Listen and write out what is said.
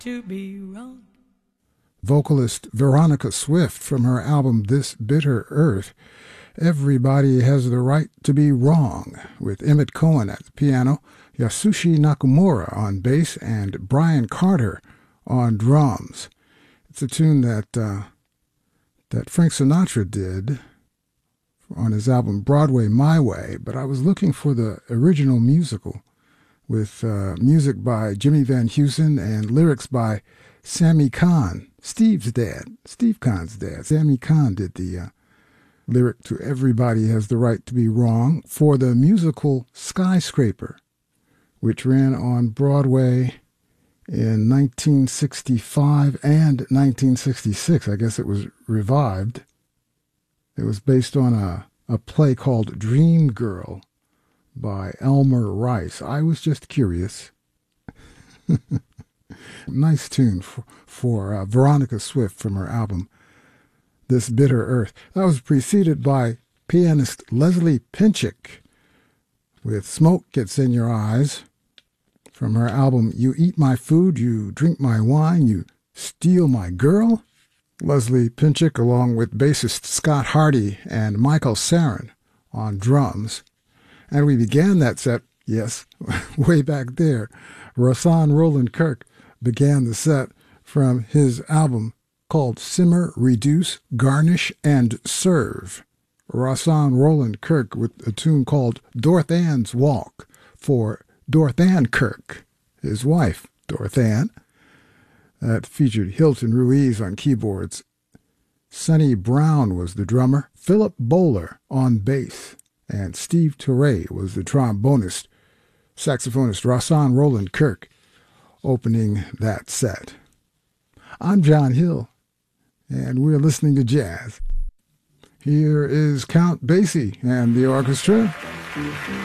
to be wrong. Vocalist Veronica Swift from her album This Bitter Earth. Everybody Has the Right to Be Wrong, with Emmett Cohen at the piano, Yasushi Nakamura on bass, and Brian Carter on drums. It's a tune that Frank Sinatra did on his album Broadway My Way, but I was looking for the original musical with music by Jimmy Van Heusen and lyrics by Sammy Cahn, Steve Kahn's dad. Sammy Cahn did the lyric to Everybody Has the Right to Be Wrong for the musical Skyscraper, which ran on Broadway in 1965 and 1966. I guess it was revived. It was based on a play called Dream Girl by Elmer Rice. I was just curious. Nice tune for Veronica Swift from her album This Bitter Earth. That was preceded by pianist Leslie Pinchik with Smoke Gets in Your Eyes from her album You Eat My Food, You Drink My Wine, You Steal My Girl. Leslie Pinchik along with bassist Scott Hardy and Michael Sarin on drums. And we began that set, yes, way back there. Rahsaan Roland Kirk began the set from his album called Simmer, Reduce, Garnish, and Serve. Rahsaan Roland Kirk with a tune called Dorothan's Walk for Dorothan Kirk, his wife, Dorothan. That featured Hilton Ruiz on keyboards. Sonny Brown was the drummer, Philip Bowler on bass, and Steve Turre was the trombonist. Saxophonist Rahsaan Roland Kirk opening that set. I'm John Hill, and we're listening to jazz. Here is Count Basie and the orchestra.